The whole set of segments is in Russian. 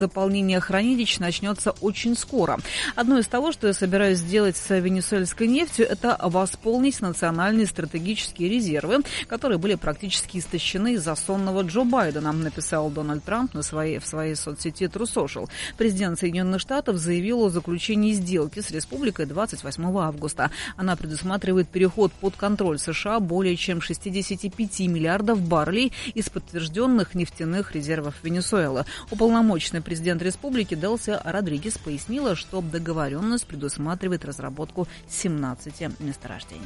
Заполнение хранилищ начнется очень скоро. Одно из того, что я собираюсь сделать с венесуэльской нефтью, это восполнить национальные стратегические резервы, которые были практически истощены из-за сонного Джо Байдена, написал Дональд Трамп в своей соцсети True Social. Президент Соединенных Штатов заявил о заключении сделки с республикой 28 августа. Она предусматривает переход под контроль США более чем 65 миллиардов баррелей из подтвержденных нефтяных резервов Венесуэлы. Уполномоченный президент республики Делси Родригес пояснила, что договоренность предусматривает разработку 17 месторождений.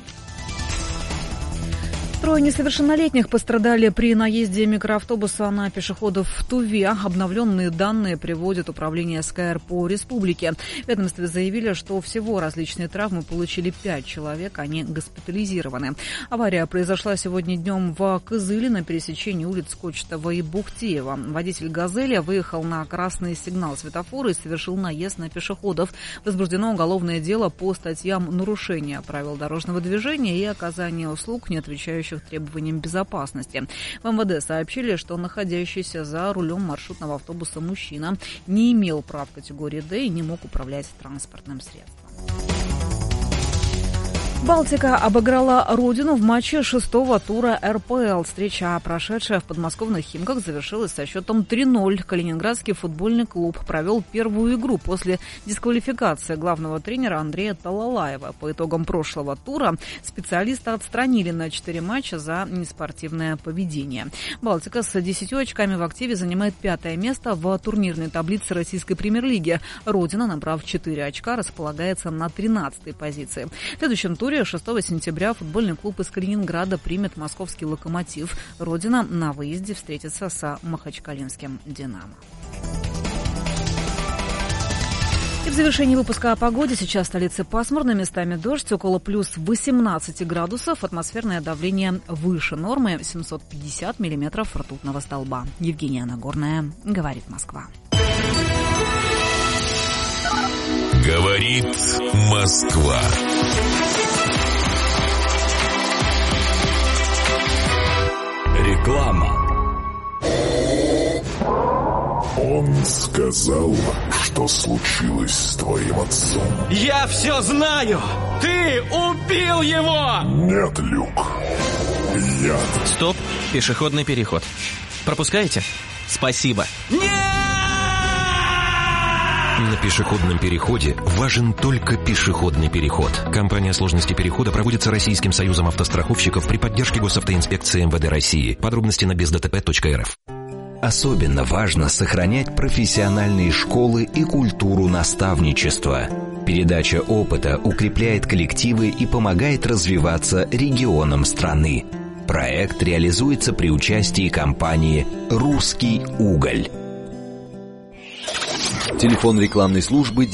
Трое несовершеннолетних пострадали при наезде микроавтобуса на пешеходов в Туве. Обновленные данные приводит управление СКР по республике. В ведомстве заявили, что всего различные травмы получили 5 человек, они госпитализированы. Авария произошла сегодня днем в Кызыле на пересечении улиц Кочетова и Бухтеева. Водитель «Газели» выехал на красный сигнал светофора и совершил наезд на пешеходов. Возбуждено уголовное дело по статьям нарушения правил дорожного движения и оказания услуг, не отвечающих требованиям безопасности. В МВД сообщили, что находящийся за рулем маршрутного автобуса мужчина не имел прав категории «Д» и не мог управлять транспортным средством. Балтика обыграла Родину в матче 6-го тура РПЛ. Встреча, прошедшая в подмосковных Химках, завершилась со счетом 3-0. Калининградский футбольный клуб провел первую игру после дисквалификации главного тренера Андрея Талалаева. По итогам прошлого тура специалиста отстранили на 4 матча за неспортивное поведение. Балтика с 10 очками в активе занимает 5-е место в турнирной таблице российской премьер-лиги. Родина, набрав 4 очка, располагается на 13-й позиции. В следующем туре 6 сентября футбольный клуб из Калининграда примет московский «Локомотив». Родина на выезде встретится с махачкалинским «Динамо». И в завершении выпуска о погоде. Сейчас в столице пасмурно, местами дождь, около плюс 18 градусов. Атмосферное давление выше нормы, 750 миллиметров ртутного столба. Евгения Нагорная, говорит Москва. Говорит Москва. Реклама. Он сказал, что случилось с твоим отцом. Я все знаю! Ты убил его! Нет, Люк. Я... Стоп, пешеходный переход. Пропускаете? Спасибо. Нет! На пешеходном переходе важен только пешеходный переход. Кампания «Сложности перехода» проводится Российским союзом автостраховщиков при поддержке Госавтоинспекции МВД России. Подробности на бездтп.рф. Особенно важно сохранять профессиональные школы и культуру наставничества. Передача опыта укрепляет коллективы и помогает развиваться регионам страны. Проект реализуется при участии компании «Русский уголь». Телефон рекламной службы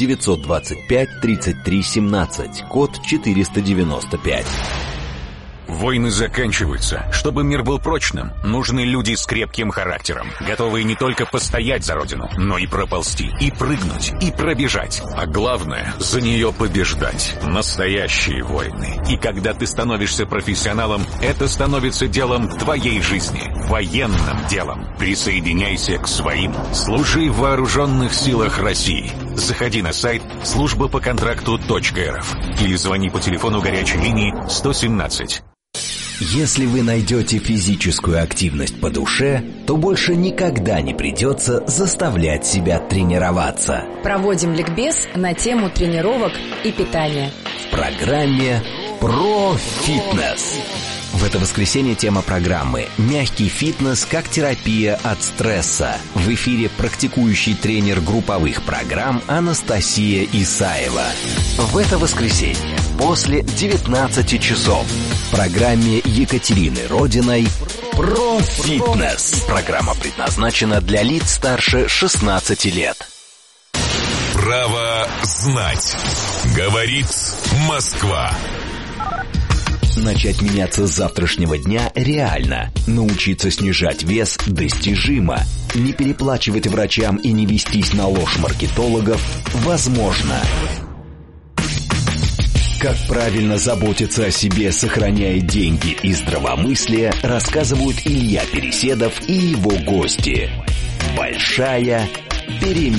925-33-17, код 495. Войны заканчиваются. Чтобы мир был прочным, нужны люди с крепким характером, готовые не только постоять за родину, но и проползти, и прыгнуть, и пробежать. А главное, за нее побеждать. Настоящие войны. И когда ты становишься профессионалом, это становится делом твоей жизни. Военным делом. Присоединяйся к своим. Служи в вооруженных силах России. Заходи на сайт службапоконтракту.рф или звони по телефону горячей линии 117. Если вы найдете физическую активность по душе, то больше никогда не придется заставлять себя тренироваться. Проводим ликбез на тему тренировок и питания. В программе «Про фитнес». В это воскресенье тема программы «Мягкий фитнес как терапия от стресса». В эфире практикующий тренер групповых программ Анастасия Исаева. В это воскресенье после 19 часов в программе Екатерины Родиной «Про фитнес». Программа предназначена для лиц старше 16 лет. Право знать. Говорит Москва. Начать меняться с завтрашнего дня реально. Научиться снижать вес достижимо. Не переплачивать врачам и не вестись на ложь маркетологов возможно. Как правильно заботиться о себе, сохраняя деньги и здравомыслие, рассказывают Илья Переседов и его гости. Большая Перемена.